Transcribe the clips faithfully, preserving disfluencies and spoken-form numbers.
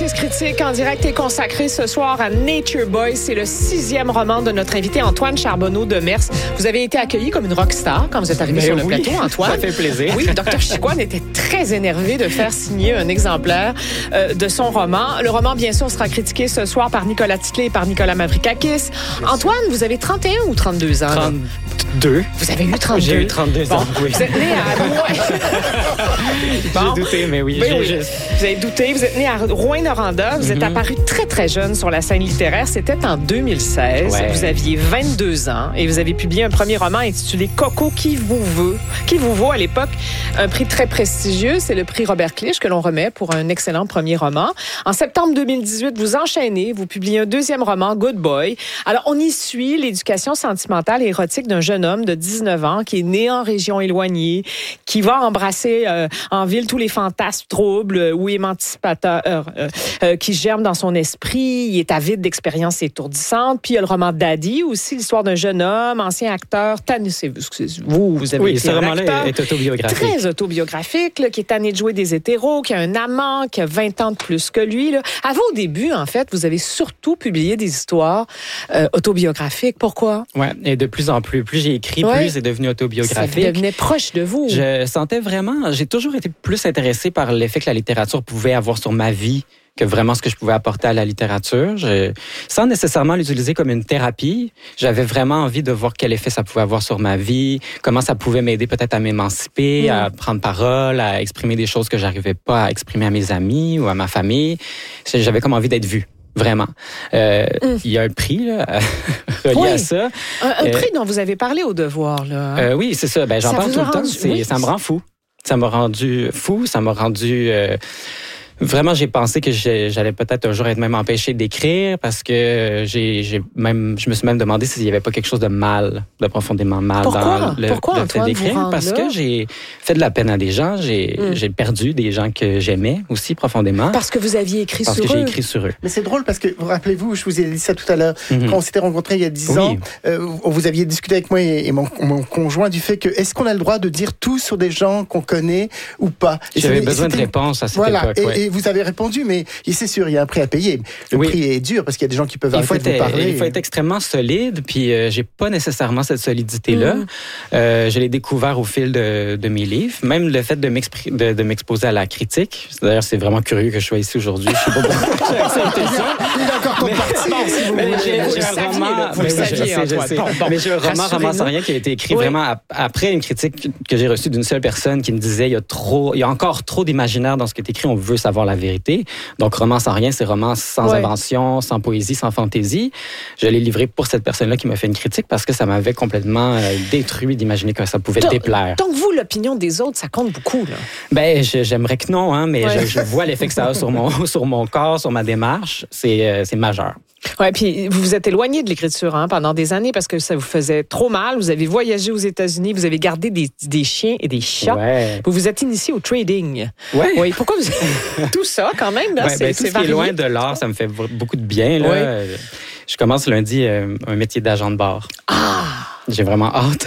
six Critique en direct est consacré ce soir à Nature Boy. C'est le sixième roman de notre invité Antoine Charbonneau de Mers. Vous avez été accueilli comme une rockstar quand vous êtes arrivé Mais sur oui, le plateau, Antoine. Ça fait plaisir. Oui, Docteur Chicoine était très énervé de faire signer un exemplaire euh, de son roman. Le roman, bien sûr, sera critiqué ce soir par Nicolas Titley et par Nicolas Mavrikakis. Antoine, vous avez trente et un ou trente-deux ans? Là? trente-deux. Vous avez eu trente-deux? J'ai eu trente-deux bon, ans, oui. Vous êtes né à Rouen. Bon. J'ai douté, mais oui. Ben j'ai oui. juste... Vous avez douté. Vous êtes né à Rouyn-Noranda. Vous mm-hmm. êtes apparu très, très jeune sur la scène littéraire. C'était en deux mille seize. Ouais. Vous aviez vingt-deux ans et vous avez publié un premier roman intitulé Coco, qui vous veut, qui vous vaut à l'époque un prix très prestigieux. C'est le prix Robert Clich que l'on remet pour un excellent premier roman. En septembre deux mille dix-huit, vous enchaînez, vous publiez un deuxième roman, Good Boy. Alors, on y suit l'éducation sentimentale et érotique d'un jeune homme de dix-neuf ans qui est né en région éloignée, qui va embrasser euh, en ville tous les fantasmes troubles euh, ou émancipateurs euh, euh, qui germent dans son esprit. Il est avide d'expériences étourdissantes. Puis il y a le roman Daddy, aussi l'histoire d'un jeune homme, ancien acteur. Tanné, c'est vous, vous avez oui, été ce un roman-là acteur est autobiographique. Très autobiographique, là, qui est tanné de jouer des hétéros, qui a un amant, qui a vingt ans de plus que lui. Là. À vos débuts, en fait, vous avez surtout publié des histoires euh, autobiographiques. Pourquoi? Oui, et de plus en plus. Plus j'ai écrit, ouais. plus c'est devenu autobiographique. Ça devenait proche de vous. Je sentais vraiment... J'ai toujours été plus intéressé par l'effet que la littérature pouvait avoir sur ma vie que vraiment ce que je pouvais apporter à la littérature. Je, sans nécessairement l'utiliser comme une thérapie, j'avais vraiment envie de voir quel effet ça pouvait avoir sur ma vie, comment ça pouvait m'aider peut-être à m'émanciper, mmh. à prendre parole, à exprimer des choses que j'arrivais pas à exprimer à mes amis ou à ma famille. J'avais comme envie d'être vue. Vraiment. Euh, mm. Il y a un prix là, relié oui. à ça. Un, un euh, prix dont vous avez parlé au Devoir. Là. Euh, oui, c'est ça. Ben, j'en ça parle tout le rendu... temps. C'est, oui. Ça me rend fou. Ça m'a rendu fou. Ça m'a rendu... Euh, Vraiment, j'ai pensé que j'allais peut-être un jour être même empêché d'écrire parce que j'ai, j'ai même, je me suis même demandé s'il n'y avait pas quelque chose de mal, de profondément mal Pourquoi? dans le, Pourquoi, le fait Antoine, d'écrire. Parce là? que j'ai fait de la peine à des gens, j'ai, mm. j'ai perdu des gens que j'aimais aussi profondément. Parce que vous aviez écrit parce sur eux. Parce que j'ai écrit sur eux. Mais c'est drôle parce que, vous rappelez-vous, je vous ai dit ça tout à l'heure, mm-hmm. quand on s'était rencontrés il y a dix oui. ans, euh, vous aviez discuté avec moi et, et mon, mon conjoint du fait que est-ce qu'on a le droit de dire tout sur des gens qu'on connaît ou pas? Et J'avais besoin de réponses à cette voilà. époque. Et, ouais. et vous avez répondu, mais c'est sûr, il y a un prix à payer. Le oui. prix est dur parce qu'il y a des gens qui peuvent il arrêter faut de être, vous parler. Il faut être extrêmement solide, puis euh, j'ai pas nécessairement cette solidité-là. Mm. Euh, je l'ai découvert au fil de, de mes livres. Même le fait de, de, de m'exposer à la critique. D'ailleurs, c'est vraiment curieux que je sois ici aujourd'hui. Je sais pas pourquoi j'ai accepté ça. Il est encore ton parti, si vous voulez. J'ai un roman... Mais j'ai un roman, roman sans rien qui a été écrit oui. vraiment après une critique que j'ai reçue d'une seule personne qui me disait il y a trop, il y a encore trop d'imaginaire dans ce qui est écrit, on veut savoir la vérité. Donc, roman sans rien, c'est roman sans ouais. invention, sans poésie, sans fantaisie. Je l'ai livré pour cette personne-là qui m'a fait une critique parce que ça m'avait complètement euh, détruit d'imaginer que ça pouvait donc, déplaire. Donc, vous, l'opinion des autres, ça compte beaucoup, là? Ben, je, j'aimerais que non, hein, mais ouais. je, je vois l'effet que ça a sur mon, sur mon corps, sur ma démarche. C'est, euh, c'est majeur. Oui, puis vous vous êtes éloigné de l'écriture hein, pendant des années parce que ça vous faisait trop mal. Vous avez voyagé aux États-Unis, vous avez gardé des, des chiens et des chats. Ouais. Vous vous êtes initié au trading. Ouais. Oui. Pourquoi vous... Tout ça, quand même, là, ouais, c'est, ben, tout c'est ce qui est loin de l'art, ça me fait beaucoup de bien. Là. Ouais. Je commence lundi euh, un métier d'agent de bar. Ah! J'ai vraiment hâte.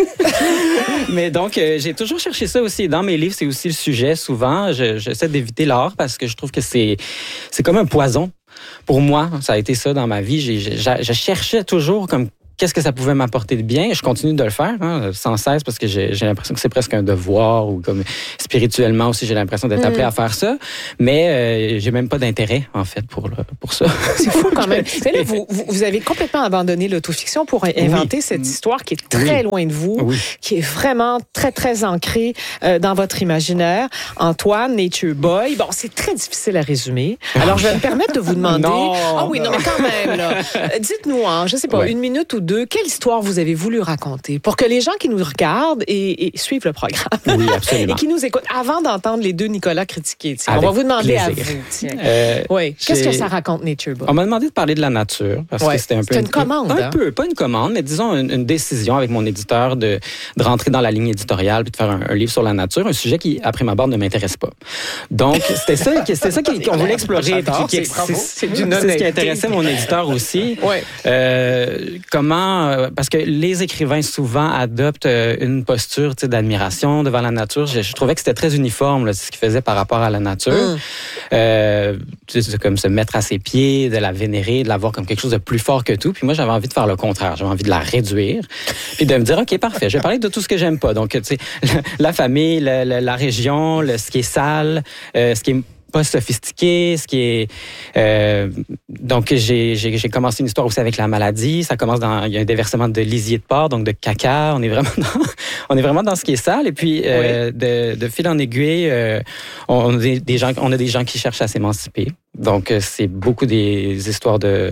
Mais donc, euh, j'ai toujours cherché ça aussi. Dans mes livres, c'est aussi le sujet. Souvent, je, j'essaie d'éviter l'art parce que je trouve que c'est, c'est comme un poison. Pour moi, ça a été ça dans ma vie. J'ai, j'ai, je cherchais toujours comme qu'est-ce que ça pouvait m'apporter de bien. Je continue de le faire hein, sans cesse parce que j'ai, j'ai l'impression que c'est presque un devoir ou comme spirituellement aussi, j'ai l'impression d'être appelé mmh. à faire ça. Mais euh, j'ai même pas d'intérêt, en fait, pour, le, pour ça. C'est fou quand même. Mais là, vous, vous avez complètement abandonné l'autofiction pour inventer oui. cette histoire qui est très oui. loin de vous, oui. qui est vraiment très, très ancrée euh, dans votre imaginaire. Antoine, Nature Boy. Bon, c'est très difficile à résumer. Alors, je vais me permettre de vous demander... Non! Ah oui, non, mais quand même, là. Dites-nous, hein, je sais pas, ouais. une minute ou deux, quelle histoire vous avez voulu raconter pour que les gens qui nous regardent et, et suivent le programme oui, absolument. et qui nous écoutent, avant d'entendre les deux Nicolas critiquer, tiens, Avec on va vous demander plaisir. à vous. Tiens. Euh, oui. Qu'est-ce que ça raconte, Nature Boy? On m'a demandé de parler de la nature parce ouais. que c'était un peu... C'est une, une commande. Un hein? peu, pas une commande, mais disons une, une décision avec mon éditeur de, de rentrer dans la ligne éditoriale puis de faire un, un livre sur la nature, un sujet qui, après ma barre, ne m'intéresse pas. Donc, c'était ça, c'était ça qu'on voulait explorer. Qui, qui, c'est, c'est, c'est, c'est, c'est ce qui intéressait mon éditeur aussi. Ouais. Euh, comment vraiment... Euh, parce que les écrivains, souvent, adoptent euh, une posture d'admiration devant la nature. Je, je trouvais que c'était très uniforme, là, ce qu'ils faisaient par rapport à la nature. Mm. Euh, c'est comme se mettre à ses pieds, de la vénérer, de la voir comme quelque chose de plus fort que tout. Puis moi, j'avais envie de faire le contraire. J'avais envie de la réduire. Puis de me dire, OK, parfait, je vais parler de tout ce que j'aime pas. Donc, tu sais, la, la famille, la, la, la région, le, ce qui est sale, euh, ce qui est pas sophistiqué, ce qui est... Euh, donc, j'ai, j'ai, j'ai commencé une histoire aussi avec la maladie. Ça commence dans... Il y a un déversement de lisier de porc, donc de caca. On est vraiment dans, on est vraiment dans ce qui est sale. Et puis, euh, oui. de, de fil en aiguille, euh, on, a des, des gens, on a des gens qui cherchent à s'émanciper. Donc, c'est beaucoup des histoires de...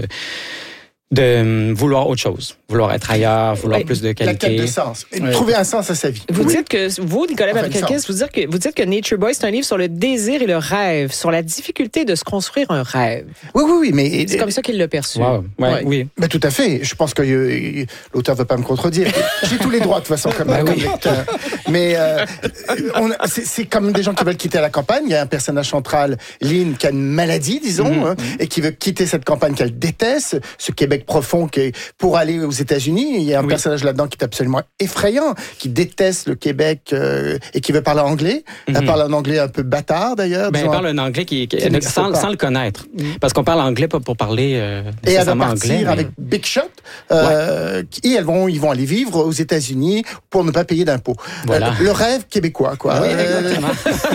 de vouloir autre chose, vouloir être ailleurs, vouloir oui, plus de qualité. La quête de sens. Oui. Trouver un sens à sa vie. Vous oui. dites que, vous, Nicolas Barricakis, vous dites que, vous dites que Nature Boy, c'est un livre sur le désir et le rêve, sur la difficulté de se construire un rêve. Oui, oui, oui, mais... C'est comme ça qu'il l'a perçu. Wow. Ouais, ouais. Oui. Mais tout à fait. Je pense que euh, l'auteur ne veut pas me contredire. J'ai tous les droits, de toute façon, comme, ben comme oui. lecteur. Mais euh, on, c'est, c'est comme des gens qui veulent quitter la campagne. Il y a un personnage central, Lynn, qui a une maladie, disons, mm-hmm. hein, et qui veut quitter cette campagne qu'elle déteste, ce Québec profond qui est pour aller aux États-Unis. Il y a un oui. personnage là-dedans qui est absolument effrayant, qui déteste le Québec euh, et qui veut parler anglais. Mm-hmm. Elle parle un anglais un peu bâtard, d'ailleurs. Ben, elle parle un anglais qui, qui, qui sans, sans le connaître. Mm-hmm. Parce qu'on parle anglais pas pour parler euh, et elle va partir anglais, mais... avec Big Shot. Euh, ouais. Et elles vont, ils vont aller vivre aux États-Unis pour ne pas payer d'impôts. Voilà. Euh, le rêve québécois, quoi. Oui, exactement.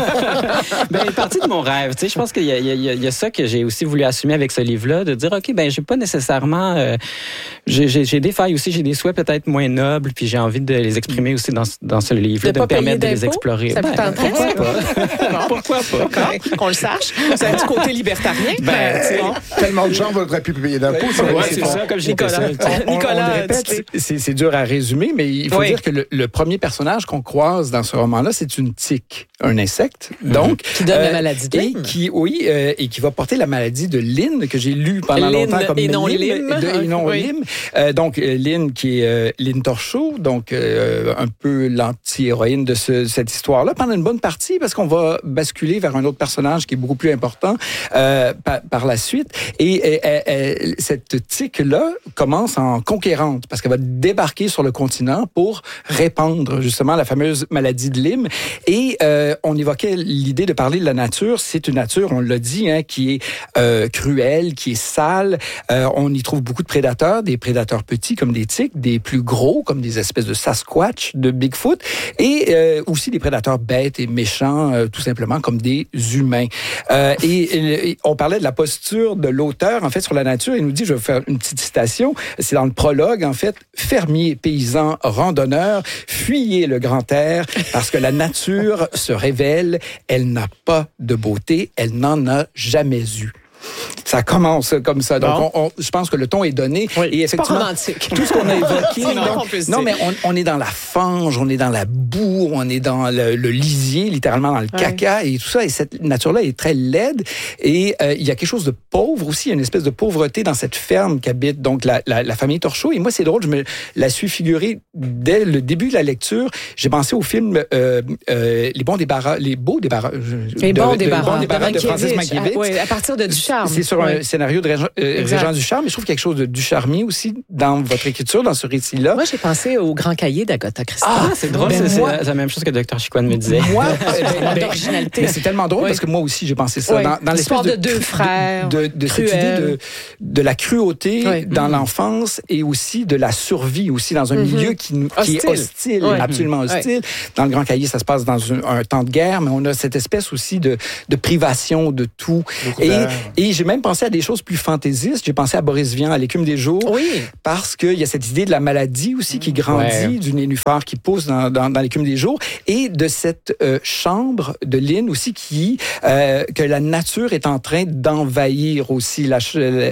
ben, une partie de mon rêve. Tu sais, je pense qu'il y a, il y, a, il y a ça que j'ai aussi voulu assumer avec ce livre-là, de dire, OK, ben, j'ai pas nécessairement... Euh, J'ai, j'ai, j'ai des failles aussi, j'ai des souhaits peut-être moins nobles, puis j'ai envie de les exprimer aussi dans, dans ce livre, de, de me permettre de les explorer. Ça ben, pourquoi pas? Pourquoi pas? Qu'on le sache. C'est un petit côté libertarien. Ben, bon. Tellement de gens voudraient plus payer d'impôts. Ben, ouais, c'est, c'est ça, comme j'ai Nicolas. On, Nicolas, on le répète, c'est, c'est dur à résumer, mais il faut oui. dire que le, le premier personnage qu'on croise dans ce roman-là, c'est une tique, un insecte, donc qui donne euh, la maladie de Lynn. Et qui, oui, euh, et qui va porter la maladie de Lynn, que j'ai lu pendant Lynn, longtemps comme et non Lynn. Et non oui. Lynn. Euh, donc, Lynn, qui est euh, Lynn Torchot, donc euh, un peu l'anti-héroïne de ce, cette histoire-là, pendant une bonne partie, parce qu'on va basculer vers un autre personnage qui est beaucoup plus important euh, par, par la suite. Et, et, et, et cette tique-là commence en conquérante, parce qu'elle va débarquer sur le continent pour répandre justement la fameuse maladie de Lyme. Et euh, on évoquait l'idée de parler de la nature. C'est une nature, on l'a dit, hein, qui est euh, cruelle, qui est sale. Euh, on y trouve beaucoup de prédateurs, des prédateurs petits comme des tiques, des plus gros comme des espèces de Sasquatch, de Bigfoot, et euh, aussi des prédateurs bêtes et méchants, euh, tout simplement comme des humains. Euh, et, et on parlait de la posture de l'auteur, en fait, sur la nature. Il nous dit, je vais faire une petite citation, c'est dans le prologue, en fait, « Fermiers, paysans, randonneurs, fuyez le grand air, parce que la nature se révèle, elle n'a pas de beauté, elle n'en a jamais eu. » Ça commence comme ça. Donc, bon. on, on, je pense que le ton est donné. Oui, et effectivement, c'est pas romantique. Tout ce qu'on a évoqué. donc, non, mais on, on est dans la fange, on est dans la boue, on est dans le, le lisier, littéralement dans le ouais. caca et tout ça. Et cette nature-là est très laide. Et euh, il y a quelque chose de pauvre aussi. Il y a une espèce de pauvreté dans cette ferme qu'habite donc la, la, la famille Torchot. Et moi, c'est drôle, je me la suis figurée dès le début de la lecture. J'ai pensé au film euh, euh, Les bons débarras, les beaux débarras. Les bons débarras. Les bons débarras de, de Francis Mankiewicz. Ah, ouais, à partir de Ducharme. C'est sur oui. un scénario de Régent, euh, Régent Ducharme, mais je trouve quelque chose de Ducharmien aussi dans votre écriture, dans ce récit-là. Moi, j'ai pensé au Grand Cahier d'Agatha Christie. Ah, c'est drôle, ben c'est, moi, c'est la même chose que Docteur Chicoine me disait. Moi, ben, d'originalité. Mais c'est tellement drôle oui. parce que moi aussi, j'ai pensé ça. Oui. Dans, dans l'histoire de, de deux frères, de, de, de cette idée de, de la cruauté oui. dans mmh. l'enfance et aussi de la survie aussi dans un mmh. milieu qui, qui est hostile, oui. absolument hostile. Oui. Dans le Grand Cahier, ça se passe dans un, un temps de guerre, mais on a cette espèce aussi de, de privation de tout. Et, et j'ai même pensé à des choses plus fantaisistes. J'ai pensé à Boris Vian, à L'écume des jours, oui. parce qu'il y a cette idée de la maladie aussi qui grandit, ouais. du nénuphar qui pousse dans, dans, dans L'écume des jours, et de cette euh, chambre de Lynn aussi qui euh, que la nature est en train d'envahir aussi. La,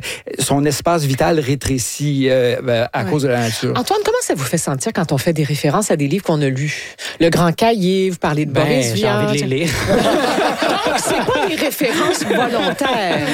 son espace vital rétrécit euh, à ouais. cause de la nature. Antoine, comment ça vous fait sentir quand on fait des références à des livres qu'on a lus? Le Grand Cahier, vous parlez de ben, Boris Vian. J'ai envie de les lire. Donc, c'est pas des références volontaires.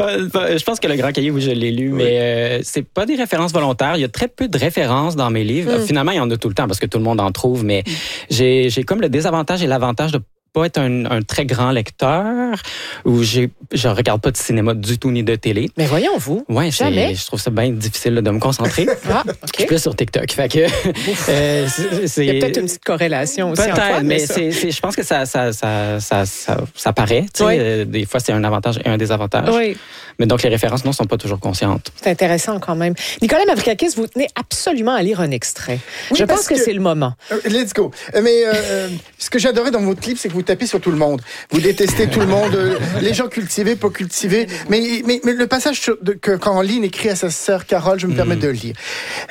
Je pense que Le Grand Cahier, oui, je l'ai lu, oui. mais euh, c'est pas des références volontaires. Il y a très peu de références dans mes livres. Mm. Finalement, il y en a tout le temps parce que tout le monde en trouve, mais mm. j'ai, j'ai comme le désavantage et l'avantage de pas être un, un très grand lecteur, ou j'ai, je regarde pas de cinéma du tout ni de télé. Mais voyons, vous. Ouais, jamais. Je trouve ça bien difficile là, de me concentrer. Ah, OK. Je suis plus sur TikTok. Fait que, euh, c'est, c'est, il y a peut-être une petite corrélation aussi. Peut-être, Antoine, mais, mais ça. c'est, c'est, je pense que ça, ça, ça, ça, ça, ça paraît. Tu sais, Oui. euh, des fois, c'est un avantage et un désavantage. Oui. Mais donc, les références, non, sont pas toujours conscientes. C'est intéressant quand même. Nicolas Mavrakakis, vous tenez absolument à lire un extrait. Oui, Je pense parce que, que- c'est le moment. Euh, Let's go. Euh, Mais euh, euh, ce que j'adorais dans votre livre, c'est que vous tapez sur tout le monde. Vous détestez tout le monde, euh, les gens cultivés, pas cultivés. Mais, mais, mais le passage sur- de, que quand Lynn écrit à sa sœur Carole, je me permets de le lire.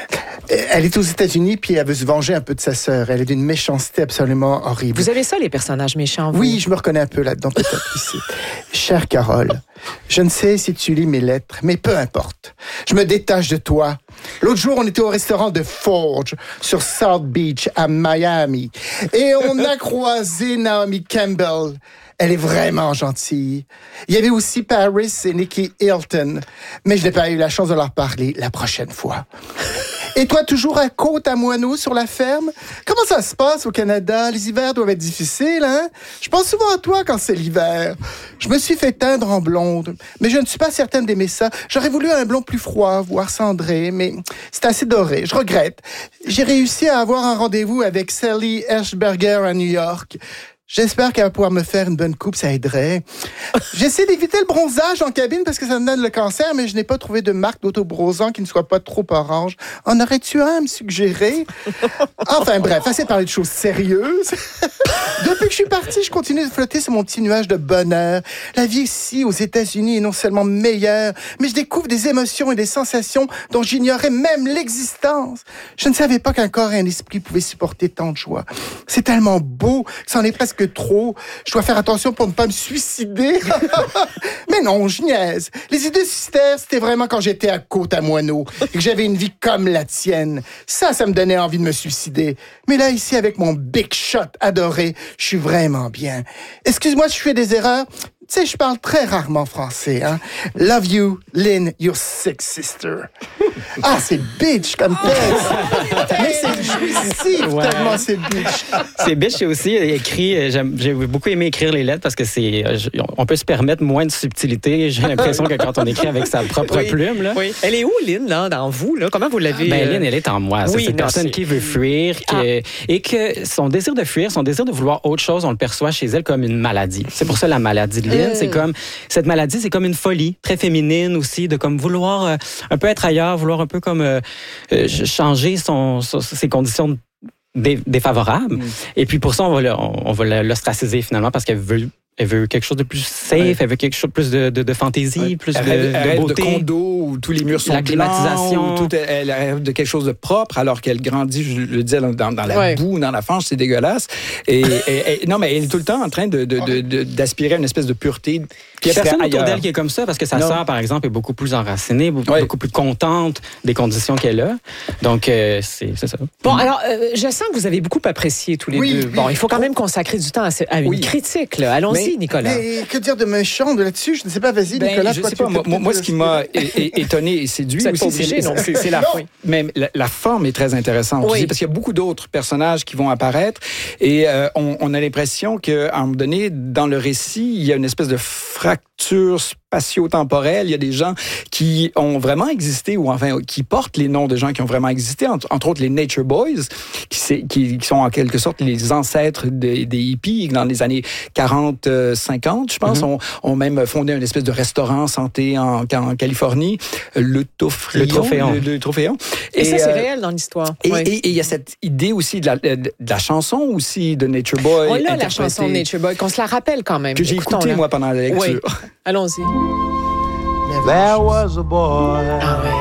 Elle est aux États-Unis, puis elle veut se venger un peu de sa sœur. Elle est d'une méchanceté absolument horrible. Vous avez ça, les personnages méchants, vous? Oui, je me reconnais un peu là-dedans, peut-être ici. Chère Carole, je ne sais si tu lis mes lettres, mais peu importe. Je me détache de toi. L'autre jour, on était au restaurant de Forge, sur South Beach, à Miami. Et on a croisé Naomi Campbell. Elle est vraiment gentille. Il y avait aussi Paris et Nikki Hilton. Mais je n'ai pas eu la chance de leur parler la prochaine fois. Et toi, toujours à Côte-à-Moineau sur la ferme? Comment ça se passe au Canada? Les hivers doivent être difficiles, hein? Je pense souvent à toi quand c'est l'hiver. Je me suis fait teindre en blonde, mais je ne suis pas certaine d'aimer ça. J'aurais voulu un blond plus froid, voire cendré, mais c'est assez doré. Je regrette. J'ai réussi à avoir un rendez-vous avec Sally Hershberger à New York. J'espère qu'elle va pouvoir me faire une bonne coupe, ça aiderait. J'essaie d'éviter le bronzage en cabine parce que ça me donne le cancer, mais je n'ai pas trouvé de marque d'autobronzant qui ne soit pas trop orange. En aurais-tu un à me suggérer? Enfin bref, assez parler de choses sérieuses. Depuis que je suis partie, je continue de flotter sur mon petit nuage de bonheur. La vie ici, aux États-Unis, est non seulement meilleure, mais je découvre des émotions et des sensations dont j'ignorais même l'existence. Je ne savais pas qu'un corps et un esprit pouvaient supporter tant de joie. C'est tellement beau, c'en est presque trop. Je dois faire attention pour ne pas me suicider. Mais non, je niaise. Les idées suicidaires, c'était vraiment quand j'étais à Côte-à-Moineau et que j'avais une vie comme la tienne. Ça, ça me donnait envie de me suicider. Mais là, ici, avec mon Big Shot adoré, je suis vraiment bien. Excuse-moi si je fais des erreurs. Tu sais, je parle très rarement français, hein. Love you, Lynn, your sick sister. Ah, c'est bitch comme texte. Mais c'est jouissif, Ouais. tellement c'est bitch. C'est bitch, c'est aussi écrit. J'aime, j'ai beaucoup aimé écrire les lettres parce que c'est, on peut se permettre moins de subtilité. J'ai l'impression que quand on écrit avec sa propre Oui. plume, là. Oui. Elle est où, Lynn, là, dans vous? Là? Comment vous l'avez... Ben, euh, Lynn, elle est en moi. C'est oui, cette non, personne c'est- qui veut fuir que- et que son désir de fuir, son désir de vouloir autre chose, on le perçoit chez elle comme une maladie. C'est pour ça la maladie de Lynn. Mm. C'est comme, cette maladie, c'est comme une folie, très féminine aussi, de comme vouloir euh, un peu être ailleurs, vouloir un peu comme euh, euh, changer son, son- ses conditions dé- défavorables. Mm. Et puis pour ça, on va, le- on, on va le- l'ostraciser finalement parce qu'elle veut. Elle veut quelque chose de plus safe, Ouais. elle veut quelque chose de plus de, de, de fantaisie, Ouais. plus Elle de, rêve, elle de rêve beauté. de condo où tous les murs sont La climatisation. blancs, où tout est- elle rêve de quelque chose de propre alors qu'elle grandit, je le disais, dans, dans la Ouais. boue, dans la fange, c'est dégueulasse. Et, et- et- non, mais elle est tout le temps en train de, de, de- de- d'aspirer à une espèce de pureté. Puis il n'y a personne autour ailleurs. d'elle qui est comme ça parce que sa Non. sœur, par exemple, est beaucoup plus enracinée, beaucoup, Ouais. beaucoup plus contente des conditions qu'elle a. Donc, euh, c'est, c'est ça. Bon, alors, euh, je sens que vous avez beaucoup apprécié tous les Oui, deux. oui. Bon, il faut quand même consacrer du temps à, ce- à une Oui. critique, là. Allons-y, Mais- Nicolas. Mais que dire de méchant de là-dessus? Je ne sais pas, vas-y, Ben, Nicolas. je toi, sais tu pas, peux moi, peut-être moi, ce qui le- m'a é- é- étonné et séduit Vous êtes aussi, pas obligé, non, c'est, c'est la Non. oui. Mais la, la forme est très intéressante Oui. aussi, parce qu'il y a beaucoup d'autres personnages qui vont apparaître et euh, on, on a l'impression qu'à un moment donné, dans le récit, il y a une espèce de fracture spatio-temporelle. Il y a des gens qui ont vraiment existé ou enfin qui portent les noms de gens qui ont vraiment existé, entre, entre autres les Nature Boys, qui, c'est- qui, qui sont en quelque sorte les ancêtres des, des hippies dans les années quarante cinquante, je pense, Mhm. ont, ont même fondé une espèce de restaurant santé en, en Californie, le Tophéon. Le Trophéon. Le, le Trophéon. Et, ça, c'est euh, réel dans l'histoire. et Oui. et- et il y a cette idée aussi de la, de la chanson aussi de Nature Boy. On a la interprétée, chanson de Nature Boy, qu'on se la rappelle quand même. que j'ai écoutée, Écoutons-la. moi, pendant la lecture. Oui. Allons-y. There was a boy, Ah ouais.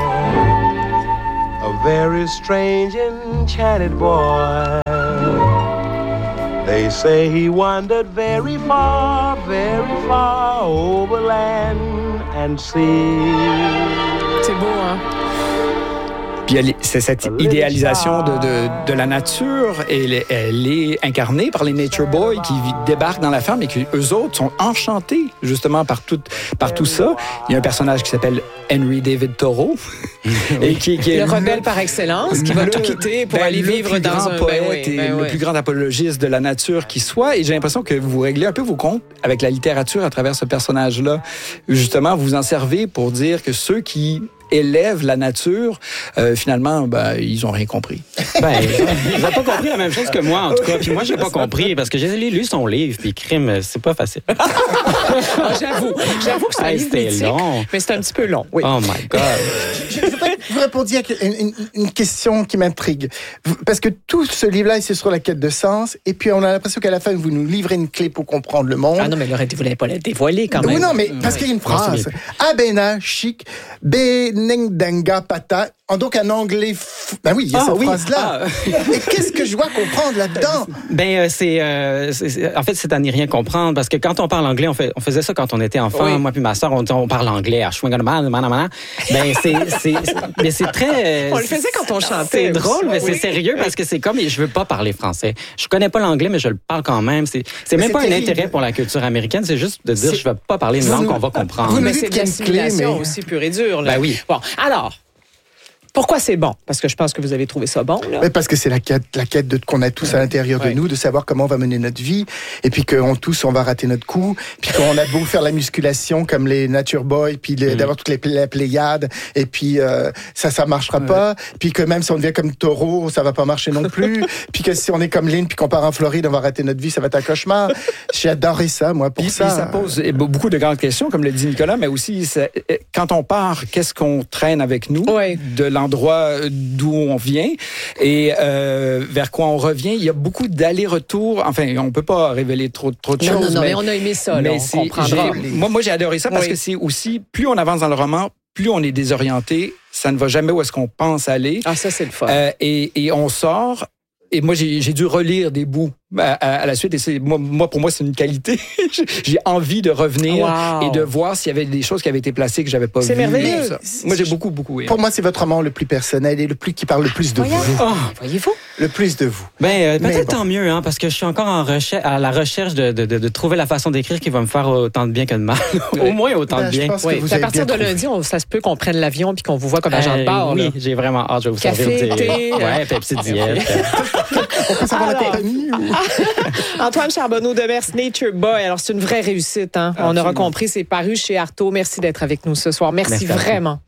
a very strange, enchanted boy. They say he wandered very far, very far over land and sea. C'est beau, hein? Puis elle, c'est cette idéalisation de, de, de la nature, et elle, elle est incarnée par les Nature Boys qui débarquent dans la ferme et qui, eux autres, sont enchantés justement par tout, par tout ça. Il y a un personnage qui s'appelle Henry David Thoreau. et qui, qui est le rebelle par excellence, qui va le, tout quitter pour ben, aller vivre dans un... poète ben oui, et ben le oui. plus grand apologiste de la nature qui soit. Et j'ai l'impression que vous réglez un peu vos comptes avec la littérature à travers ce personnage-là. Justement, vous en servez pour dire que ceux qui élèvent la nature, euh, finalement, ben, ils ont rien compris. Ben, ils n'ont pas compris la même chose que moi, en tout cas. Puis moi, j'ai pas compris, parce que j'ai lu son livre, puis crime, c'est pas facile. Ah, j'avoue, j'avoue que c'est un Hey, livre c'était mythique, long. mais c'est un petit peu long. Oui. Oh my God. Je voudrais vous répondre à une, une, une question qui m'intrigue. Parce que tout ce livre-là, c'est sur la quête de sens. Et puis, on a l'impression qu'à la fin, vous nous livrez une clé pour comprendre le monde. Ah non, mais Laurette, vous n'allez pas la dévoiler quand même. Oui, non, mais parce qu'il y a une phrase. Abena, chic, benengdanga, pata. Donc, un anglais... F... Ben oui, il y a Ah, cette oui. phrase-là. Ah. Et qu'est-ce que je dois comprendre là-dedans? Ben, euh, c'est, euh, c'est, c'est- en fait, c'est à n'y rien comprendre, parce que quand on parle anglais, on, fait, on faisait ça quand on était enfant. Oui. Moi puis ma sœur, on, on parle anglais. Ah, Ben, c'est, c'est, c'est, mais c'est très... On le faisait quand on chantait C'est aussi. drôle, mais Oui. c'est sérieux, parce que c'est comme, je veux pas parler français. Je connais pas l'anglais, mais je le parle quand même. C'est, c'est Mais même c'est pas un terrible. intérêt pour la culture américaine, c'est juste de dire, C'est- je veux pas parler une Vous langue nous- qu'on va comprendre. vous nous Mais dites c'est de qu'il y a une clé, l'assimilation mais- aussi pure et dure. Là. Ben oui. Bon, alors, pourquoi c'est bon? Parce que je pense que vous avez trouvé ça bon. Là. Mais parce que c'est la quête, la quête de, qu'on a tous à l'intérieur Ouais. de nous, de savoir comment on va mener notre vie, et puis qu'on tous, on va rater notre coup, puis qu'on a beau faire la musculation comme les Nature Boys, puis les- d'avoir toutes les, les Pléiades, et puis euh, ça, ça marchera pas, puis que même si on devient comme Taureau, ça va pas marcher non plus, puis que si on est comme Lynn, puis qu'on part en Floride, on va rater notre vie, ça va être un cauchemar. J'ai adoré ça, moi, pour Puis, ça. puis ça pose eh, beaucoup de grandes questions, comme le dit Nicolas, mais aussi, ça- eh, quand on part, qu'est-ce qu'on traîne avec nous Ouais. de l'endroit d'où on vient et euh, vers quoi on revient? Il y a beaucoup d'allers-retours. Enfin, on peut pas révéler trop, trop de Non, choses. non, non, mais, mais on a aimé ça. Là, mais on c'est- comprendra. j'ai- moi, moi, j'ai adoré ça parce Oui. que c'est aussi, plus on avance dans le roman, plus on est désorienté. Ça ne va jamais où est-ce qu'on pense aller. Ah, ça, c'est le fun. Euh, et, et on sort. Et moi, j'ai, j'ai dû relire des bouts à, à- à la suite. Et c'est, moi, moi, pour moi, c'est une qualité. J'ai envie de revenir Wow. et de voir s'il y avait des choses qui avaient été placées que j'avais pas C'est vues. merveilleux. Ça. Moi, j'ai beaucoup, beaucoup aimé. Pour moi, c'est votre roman le plus personnel et le plus qui parle le plus de Voyons. vous. Oh. Voyez-vous? Le plus de vous. Ben, euh, Mais peut-être bon. tant mieux, hein, parce que je suis encore en recherche, à la recherche de, de, de, de trouver la façon d'écrire qui va me faire autant de bien que de mal. Au moins autant Ben, de je bien. pense que Oui. vous Puis à avez partir de bien trouvé. lundi, on, ça se peut qu'on prenne l'avion puis qu'on vous voit comme agent de Euh, bord. oui, là. j'ai vraiment hâte. Je vais vous Café, servir des... thé, Ouais, Pepsi Diète. On peut savoir la Alors. compagnie ou... Antoine Charbonneau-Demers, Nature Boy. Alors, c'est une vraie réussite. Hein? On aura compris, c'est paru chez Artaud. Merci d'être avec nous ce soir. Merci, Merci à vous. vraiment.